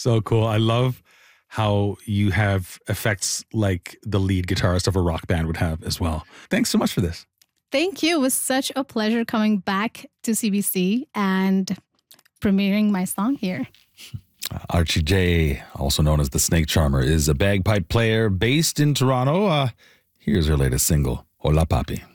So cool. I love how you have effects like the lead guitarist of a rock band would have as well. Thanks so much for this. Thank you. It was such a pleasure coming back to CBC and premiering my song here. Archie J, also known as the Snake Charmer, is a bagpipe player based in Toronto. Here's her latest single, Hola Papi.